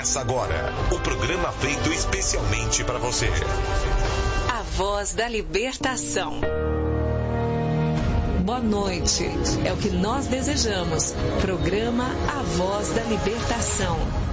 Começa agora o programa feito especialmente para você. A Voz da Libertação. Boa noite. É o que nós desejamos. Programa A Voz da Libertação.